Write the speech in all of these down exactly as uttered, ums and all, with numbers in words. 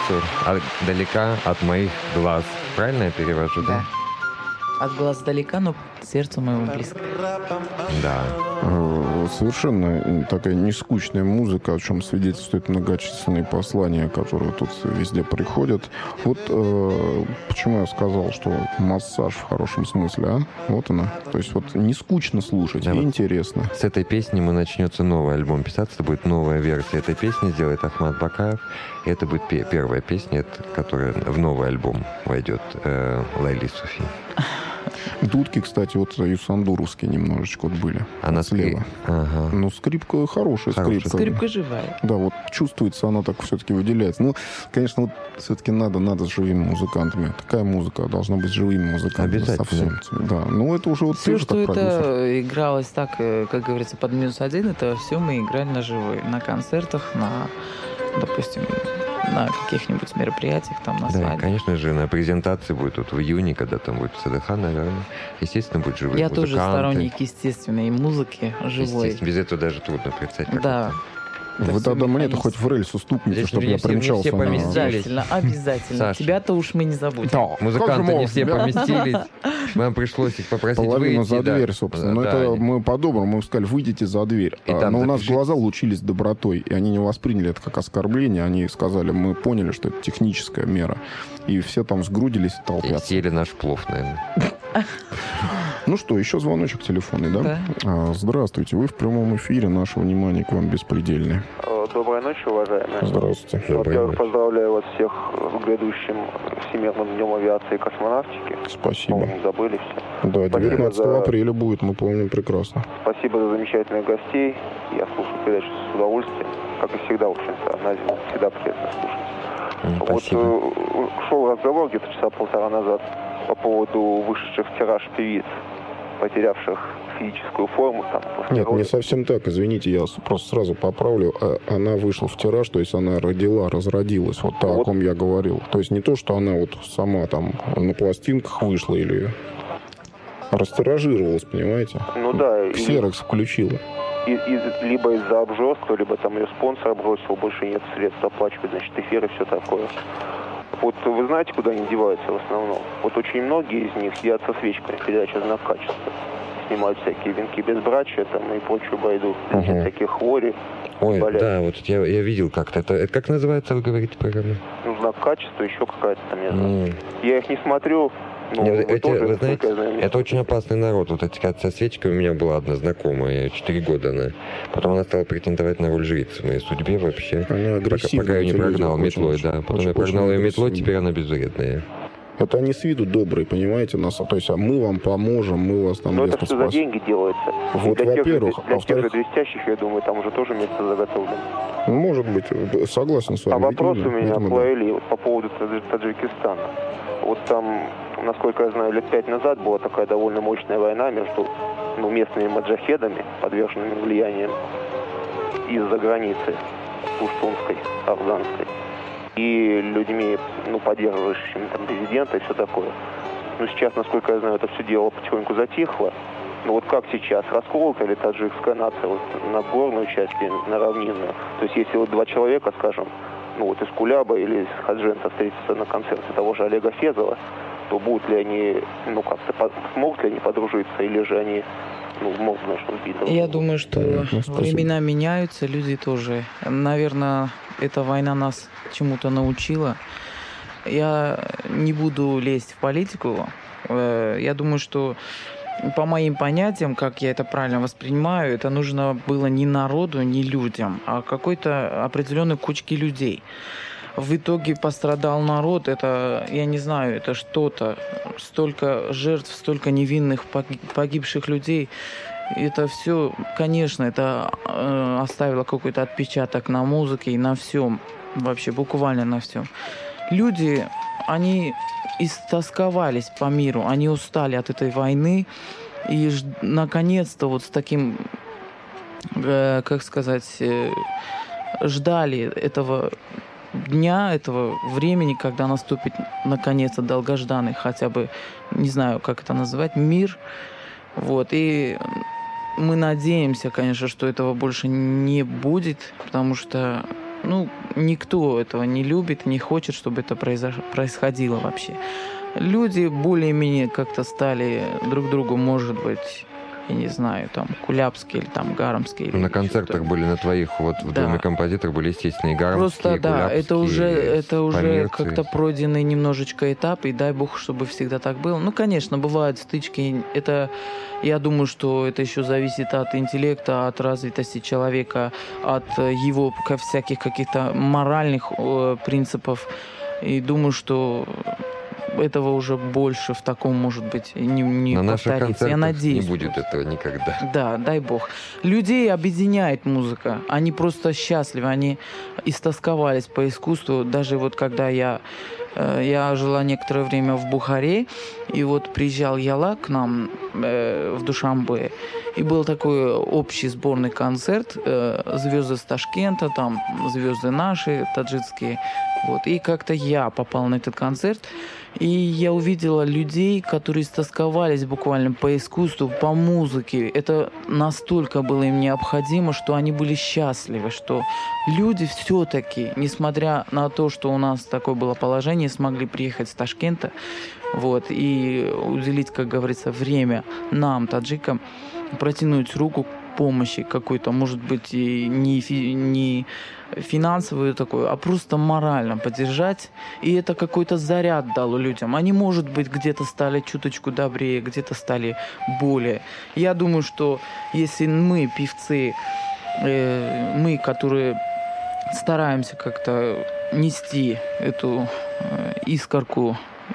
сердцу, а далека от моих глаз. Правильно я перевожу, да? Да. От глаз далека, но сердцу моему близко. Да. Совершенно такая нескучная музыка, о чем свидетельствуют многочисленные послания, которые тут везде приходят. Вот э, почему я сказал, что массаж в хорошем смысле, а? Вот она. То есть вот не скучно слушать, да, и вот интересно. С этой песни мы начнется новый альбом писаться, это будет новая версия этой песни, сделает Ахмат Бакаев. И это будет пе- первая песня, которая в новый альбом войдет, э, Лейли Суфи. Дудки, кстати, вот юсандуровские немножечко вот были. Она слева. Ага. Ну, скрипка хорошая, хорошая. скрипка. Скрипка живая. Да, вот чувствуется, она так все-таки выделяется. Ну, конечно, вот все-таки надо, надо с живыми музыкантами. Такая музыка должна быть с живыми музыкантами. Обязательно. Совсем. Да, ну это уже вот Все, ты же что так это продюсер. игралось так, как говорится, под минус один, это все мы играли на живой. На концертах, на, допустим, на каких-нибудь мероприятиях, там, на Да, свадьбе. конечно же, на презентации будет вот в июне, когда там будет СДХ, наверное. Естественно, будет живые Я музыканты. тоже сторонник естественной музыки, живой. Естественно, без этого даже трудно представить. Как Да. это. Это Вы всё тогда мне-то механизм. хоть в рельсу стукните, Здесь чтобы не я все- не примчался все на... поместились. Обязательно, обязательно. Саша. Тебя-то уж мы не забудем. Да, Музыканты не как же все можно? поместились. Вам пришлось их попросить Половину выйти. за да. дверь, собственно. Но Да, это они- мы по-доброму, мы сказали, выйдите за дверь. И А, там Но у нас запишите. глаза лучились добротой, и они не восприняли это как оскорбление. Они сказали, мы поняли, что это техническая мера. И все там сгрудились и И толпятся. съели наш плов, наверное. Ну что, еще звоночек телефонный, да? Да. А, здравствуйте, вы в прямом эфире, наше внимание к вам беспредельное. Доброй ночи, уважаемые. Здравствуйте. Во-первых, поздравляю вас всех с грядущим Всемирным днем авиации и космонавтики. Спасибо. По-моему, забыли все. Да, Спасибо девятнадцатого за- апреля будет, мы помним прекрасно. Спасибо за замечательных гостей. Я слушаю передачу с удовольствием. Как и всегда, очень сознательно. Всегда приятно слушать. М, Вот Спасибо. э, шел разговор где-то часа полтора назад по поводу вышедших в тираж певиц, потерявших физическую форму. Там, после Нет, не родов. совсем так, извините, я с- просто сразу поправлю. А, Она вышла в тираж, то есть она родила, разродилась, вот то, о Вот. ком я говорил. То есть не то, что она вот сама там на пластинках вышла или растиражировалась, понимаете? Ну да, и- Ксерокс включила. И- из- либо из-за обжорства, либо там ее спонсор бросил, больше нет средств оплачивать, значит, эфир и все такое. Вот вы знаете, куда они деваются в основном? Вот очень многие из них сидят со свечками, передача «Знак качества». Снимают всякие венки безбрачия там и прочую байду, Мгм. всякие хвори. Ой, болят. да, вот я, я видел как-то. Это, это как называется, вы говорите, программа? Ну, «Знак качества», еще какая-то там, я знаю. М. Я их не смотрю, но Не, вы эти, тоже, вы насколько знаете, я знаю, не это очень смотрите. опасный народ. Вот эти как со свечками у меня была одна знакомая, четыре года она. Потом она стала претендовать на роль жрицы в моей судьбе вообще. Они Пока, агрессивные, пока я ее не эти люди, прогнал очень, метлой, очень, да. Потом очень, я прогнал очень ее метлой, агрессивные. теперь она безвредная. Это они с виду добрые, понимаете, нас. То есть, а мы вам поможем, мы вас там Но это лесно все за спасем. деньги делается. Вот, И для тех же- во-первых. Для А тех же во-вторых, двестящих, я думаю, там уже тоже место заготовлено. ну, может быть, согласен с А вами. вопрос видимо, у меня видимо, к да. Лаэли вот по поводу Тадж- Таджикистана. Вот там, насколько я знаю, лет пять назад была такая довольно мощная война между ну, местными маджахедами, подверженными влиянием из-за границы, пуштунской, афганской, и людьми, ну, поддерживающими там президента и все такое. Но сейчас, насколько я знаю, это все дело потихоньку затихло. Ну вот как сейчас, расколота ли таджикская нация вот, на горную часть и на равнинную? То есть если вот два человека, скажем, ну вот из Куляба или из Хаджента встретятся на концерте того же Олега Фезова, то будут ли они, ну как-то, по- смогут ли они подружиться, или же они, ну, могут, значит, убить друг Я друга? думаю, что Понятно, спасибо. времена меняются, люди тоже. Наверное, эта война нас чему-то научила. Я не буду лезть в политику. Э, Я думаю, что по моим понятиям, как я это правильно воспринимаю, это нужно было не народу, не людям, а какой-то определенной кучке людей. В итоге пострадал народ, это, я не знаю, это что-то. Столько жертв, столько невинных поги- погибших людей. Это все, конечно, это э, оставило какой-то отпечаток на музыке и на всем. Вообще, буквально на всем. Люди, они истосковались по миру, они устали от этой войны. И ж- наконец-то вот с таким, э, как сказать, э, ждали этого дня, этого времени, когда наступит наконец-то долгожданный хотя бы, не знаю, как это назвать, мир. Вот. И мы надеемся, конечно, что этого больше не будет, потому что, ну, никто этого не любит, не хочет, чтобы это произош- происходило вообще. Люди более-менее как-то стали друг другу, может быть, я не знаю, там, кулябские или там гарамские. На концертах были на твоих, вот в Да. Доме композиторов были, естественно, и гарамские, Просто, и да, кулябские, это уже, это уже памирцы. как-то пройденный немножечко этап, и дай бог, чтобы всегда так было. Ну, конечно, бывают стычки. Это, я думаю, что это еще зависит от интеллекта, от развитости человека, от его ко- всяких каких-то моральных э, принципов. И думаю, что этого уже больше в таком, может быть, не, не На наших повторится. Я концертах надеюсь. не будет этого никогда. Да, дай бог. Людей объединяет музыка. Они просто счастливы, они истосковались по искусству. Даже вот когда я, э, я жила некоторое время в Бухаре, и вот приезжал Яла к нам э, в Душанбе, и был такой общий сборный концерт, э, звезды с Ташкента, там звезды наши, таджикские. Вот. И как-то я попал на этот концерт, и я увидела людей, которые истосковались буквально по искусству, по музыке. Это настолько было им необходимо, что они были счастливы, что люди все-таки, несмотря на то, что у нас такое было положение, смогли приехать с Ташкента, вот, и уделить, как говорится, время нам, таджикам, протянуть руку к помощи какой-то, может быть, и не, фи- не финансовую такую, а просто морально поддержать. И это какой-то заряд дало людям. Они, может быть, где-то стали чуточку добрее, где-то стали более. Я думаю, что если мы, певцы, э, мы, которые стараемся как-то нести эту э, искорку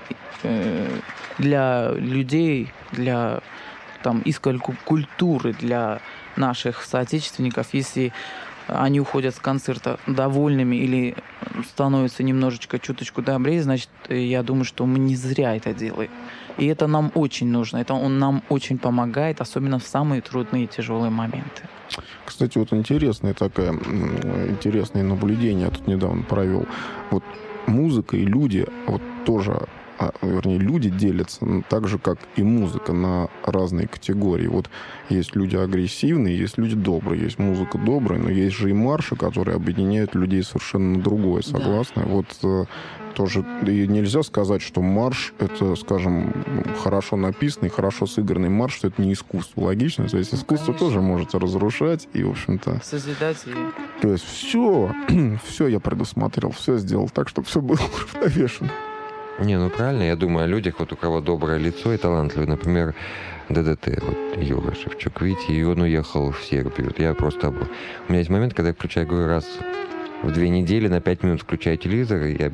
э, для людей, для там, искорку культуры для наших соотечественников, если они уходят с концерта довольными или становятся немножечко, чуточку добрее, значит, я думаю, что мы не зря это делаем. И это нам очень нужно, это он нам очень помогает, особенно в самые трудные и тяжелые моменты. Кстати, вот интересное такое, интересное наблюдение я тут недавно провел. Вот музыка и люди, вот тоже, а, вернее, люди делятся так же, как и музыка, на разные категории. Вот есть люди агрессивные, есть люди добрые, есть музыка добрая, но есть же и марши, которые объединяют людей совершенно на другое, согласны? Да. Вот э, тоже и нельзя сказать, что марш — это, скажем, хорошо написанный, хорошо сыгранный марш, что это не искусство. Логично? То есть искусство Конечно. Тоже может разрушать и, в общем-то... Созидать и... То есть все, все я предусмотрел, все сделал так, чтобы все было уравновешено. Не, ну правильно, я думаю о людях, вот у кого доброе лицо и талантливый. Например, ДДТ, вот Юра Шевчук, видите, и он уехал в Сербию. Я просто... У меня есть момент, когда я включаю, говорю, раз в две недели на пять минут включаю телевизор, и я